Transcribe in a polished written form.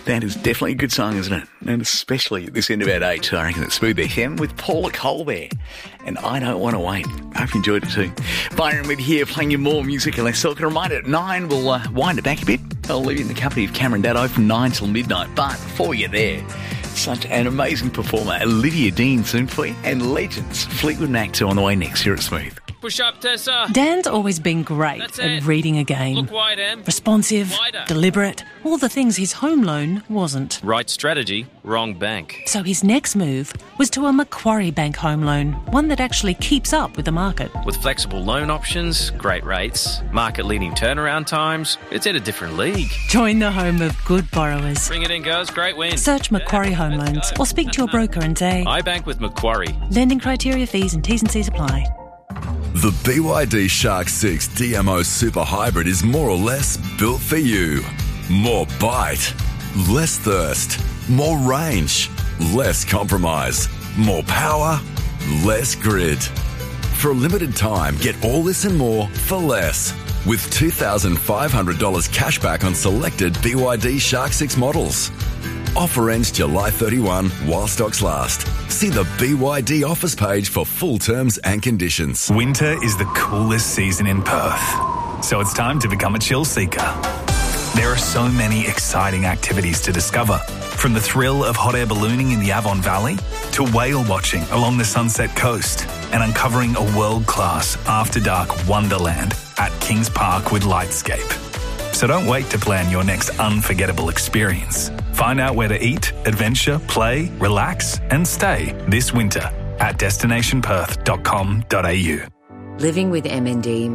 That is definitely a good song, isn't it? And especially at this end of our day, too. I reckon it's Smooth FM with Paula Colbert. And I Don't Want to Wait. I hope you enjoyed it too. Byron with here playing you more music and less talk. A reminder at 9, we'll wind it back a bit. I'll leave you in the company of Cameron Daddo from 9 till midnight. But before you're there, such an amazing performer, Olivia Dean soon for you. And Legends, Fleetwood Mac 2 on the way next here at Smooth. Push up, Tessa. Dan's always been great at reading a game. Look wide, Em. Responsive, Wider. deliberate, all the things his home loan wasn't. Right strategy, wrong bank. So his next move was to a Macquarie Bank home loan, one that actually keeps up with the market. With flexible loan options, great rates, market-leading turnaround times, it's in a different league. Join the home of good borrowers. Bring it in, girls. Great win. Search Macquarie Home Loans or speak to your broker and say, I bank with Macquarie. lending criteria, fees and T's and C's apply. The BYD Shark 6 DMO Super Hybrid is more or less built for you. More bite, less thirst, more range, less compromise, more power, less grid. For a limited time, get all this and more for less. With $2,500 cash back on selected BYD Shark 6 models. Offer ends July 31 while stocks last. See the BYD offers page for full terms and conditions. Winter is the coolest season in Perth, so it's time to become a chill seeker. There are so many exciting activities to discover, from the thrill of hot air ballooning in the Avon Valley to whale watching along the Sunset Coast and uncovering a world-class after-dark wonderland at Kings Park with Lightscape. So don't wait to plan your next unforgettable experience. Find out where to eat, adventure, play, relax and stay this winter at destinationperth.com.au. Living with MND